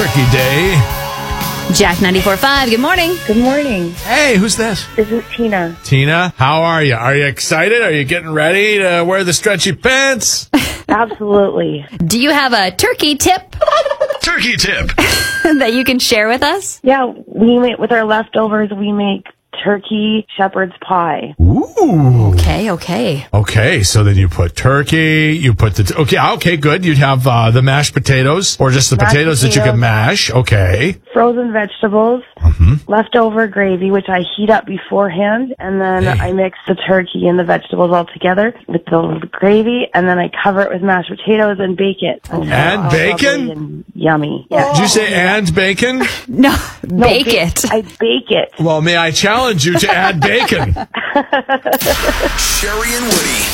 Turkey Day. Jack 94.5, good morning. Good morning. Hey, who's this? This is Tina. Tina, how are you? Are you excited? Are you getting ready to wear the stretchy pants? Absolutely. Do you have a turkey tip Turkey tip. that you can share with us? Yeah, with our leftovers, we make turkey shepherd's pie. Ooh. Okay. Okay, so then you put turkey, you put okay, good. You'd have the mashed potatoes, or just the Mashed potatoes that you can potatoes. mash. Okay. Frozen vegetables, leftover gravy, which I heat up beforehand, and then Hey. I mix the turkey and the vegetables all together with the gravy, and then I cover it with mashed potatoes and bake it. And bacon? And yummy. Yeah. Did you say and bacon? No, No, bake it. I bake it. Well, may I challenge you to add bacon? Sherry and Woody.